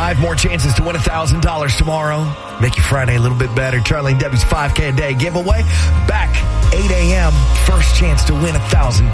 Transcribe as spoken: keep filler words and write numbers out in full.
Five more chances to win one thousand dollars tomorrow. Make your Friday a little bit better. Charlie and Debbie's five K a day giveaway. Back eight a.m. First chance to win one thousand